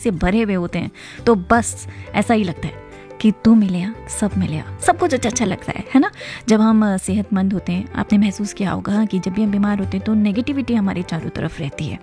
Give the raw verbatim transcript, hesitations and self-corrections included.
से भरे हुए होते हैं तो बस ऐसा ही लगता है कि तू मिले सब मिले, सब कुछ अच्छा अच्छा लगता है है ना। जब हम सेहतमंद होते हैं, आपने महसूस किया होगा कि जब भी हम बीमार होते हैं तो नेगेटिविटी हमारे चारों तरफ रहती है,